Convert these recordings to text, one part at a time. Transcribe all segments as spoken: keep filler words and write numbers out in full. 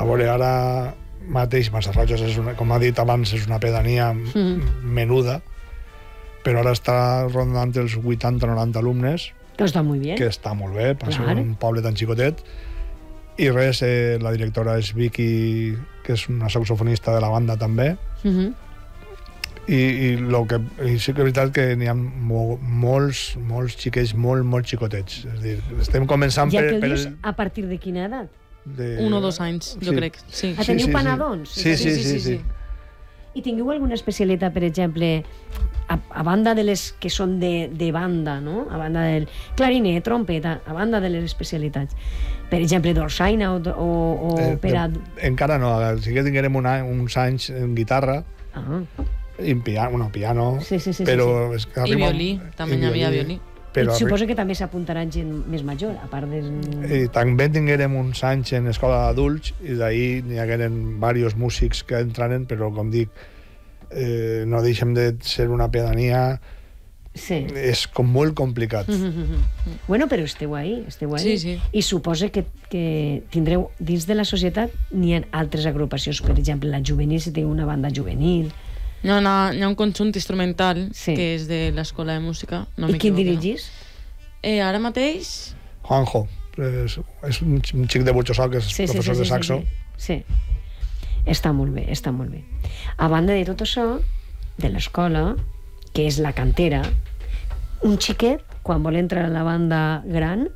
A veure, ara mateix Massarrojos, és una, com ha dit abans, és una pedania mm. menuda, però ara està rondant els vuitanta noranta alumnes, que està molt bé, que està molt bé, per ser un poble tan xicotet. I res, eh, la directora és Vicky, que és una saxofonista de la banda també, mm-hmm. I, i, lo que, i sí que és veritat que n'hi ha mo, molts, molts xiquets molt, molt xicotets. És a dir, estem començant ja per... Ja que el dius, a partir de quina edat? De... Un o dos anys, jo sí. crec. Sí. Ah, teniu sí, sí, panadons? Sí, sí, sí. sí, sí, sí. I tingueu alguna especialitat, per exemple, a, a banda de les que són de, de banda, no? A banda del clarinet, trompeta, a banda de les especialitats. Per exemple, dolçaina o, o, o eh, per a... De, encara no, sí que tinguem una, uns anys en guitarra, ah. i en piano, bueno, piano, sí, sí, sí, però... sí, sí. És que I violí, també hi havia violí. Però I suposo que també s'apuntarà gent més major, a part de... I també tinguérem uns anys en escola d'adults i d'ahir n'hi hagueren diversos músics que entraren, però com dic, eh, no deixem de ser una pedania, sí. És com molt complicat. Mm-hmm. Bueno, però esteu ahí, esteu ahí. Sí, sí. I suposo que, que tindreu, dins de la societat, n'hi ha altres agrupacions, per exemple, la juvenil, si teniu una banda juvenil... Hi ha, una, hi ha un conjunt instrumental sí. que és de l'Escola de Música. No I qui dirigís? Eh, ara mateix... Juanjo, és, és un xic de Burxosol, que és sí, professor sí, sí, de saxo. Sí, sí. Està molt bé, està molt bé. A banda de tot això, de l'escola, que és la cantera, un xiquet, quan vol entrar a la banda gran,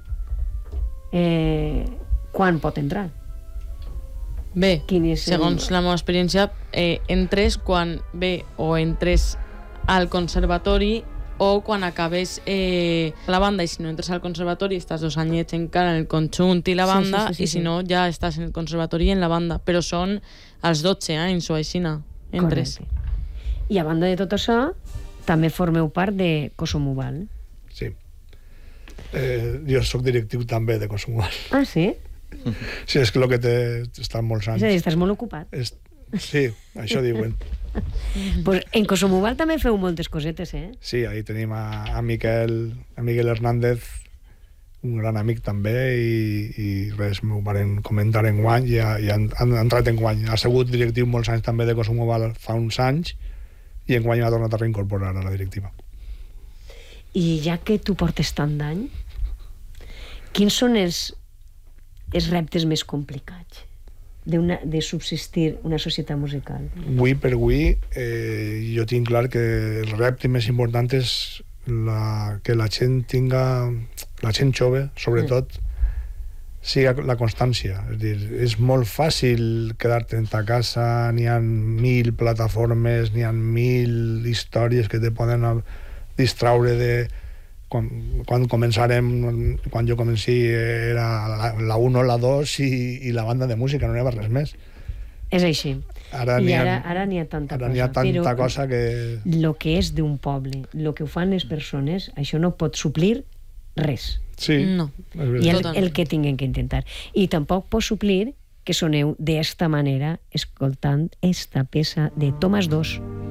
eh, quan pot entrar? Bé, és segons el... la meva experiència, eh, entres quan bé o entres al conservatori o quan acabes eh, la banda, i si no entres al conservatori estàs dos anyets encara en el conjunt i la banda, sí, sí, sí, sí, i si no ja estàs en el conservatori i en la banda, però són als dotze anys o així, entres. Correcte. I a banda de tot això, també formeu part de Cosomuval. Sí. Eh, jo soc directiu també de Cosomuval. Ah, sí? Sí, és que el que té estan molts anys. És a dir, estàs molt ocupat. És... Sí, això diuen. Pues en Cosomuval també feu moltes cosetes, eh? Sí, ahí tenim a, a Miquel, a Miguel Hernández, un gran amic també, i, i res, m'ho van comentar en guany, i, i han, han entrat en guany. Ha sigut directiu molts anys també de Cosomuval fa uns anys, i en guany ha tornat a reincorporar a la directiva. I ja que tu portes tant d'any, quins són els els reptes més complicats de, una, de subsistir una societat musical? Avui per avui, eh, jo tinc clar que el repte més important és la, que la gent tinga, la gent jove, sobretot, mm. siga la constància. És dir, és molt fàcil quedar-te a casa, n'hi ha mil plataformes, n'hi ha mil històries que te poden distraure de... Quan, quan començarem, quan jo comenci era la, la uno, la dos i, i la banda de música, no n'hi havia res més. És així. Ara I ha, ara, ara n'hi ha tanta ara cosa. N'hi ha tanta però cosa que... Lo que és d'un poble, lo que ho fan les persones, això no pot suplir res. Sí. No. I el, el que tinguin que intentar. I tampoc pot suplir que soneu d'esta manera escoltant esta peça de Thomas dos.